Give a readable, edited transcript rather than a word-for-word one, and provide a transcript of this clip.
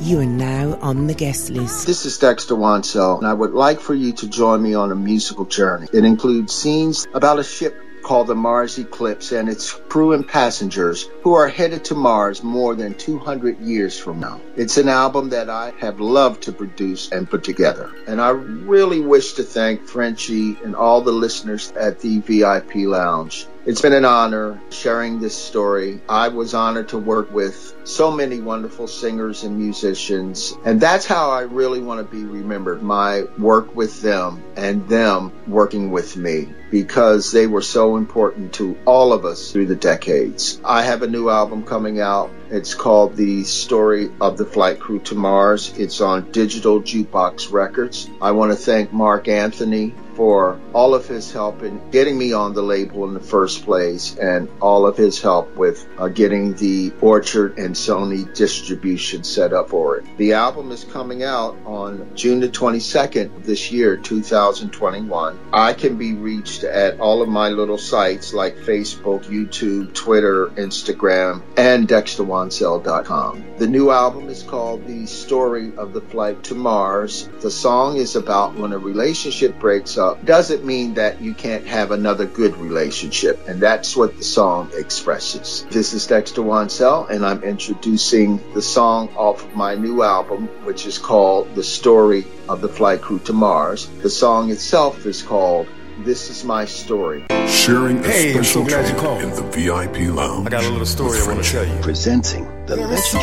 You are now on the guest list. This is Dexter Wansell, and I would like for you to join me on a musical journey. It includes scenes about a ship called the Mars Eclipse and its crew and passengers who are headed to Mars more than 200 years from now. It's an album that I have loved to produce and put together. And I really wish to thank Frenchie and all the listeners at the VIP Lounge. It's been an honor sharing this story. I was honored to work with so many wonderful singers and musicians, and that's how I really want to be remembered, my work with them and them working with me, because they were so important to all of us through the decades. I have a new album coming out. It's called The Story of the Flight Crew to Mars. It's on Digital Jukebox Records. I want to thank Mark Anthony for all of his help in getting me on the label in the first place, and all of his help with getting the Orchard and Sony distribution set up for it. The album is coming out on June the 22nd of this year, 2021. I can be reached at all of my little sites like Facebook, YouTube, Twitter, Instagram, and DexterWansell.com. The new album is called The Story of the Flight to Mars. The song is about when a relationship breaks up, doesn't mean that you can't have another good relationship, and that's what the song expresses. This is Dexter Wansell, and I'm introducing the song off of my new album, which is called The Story of the Flight Crew to Mars. The song itself is called This Is My Story. Sharing a special treat in the VIP Lounge. I got a little story I want to tell you. Presenting the legendary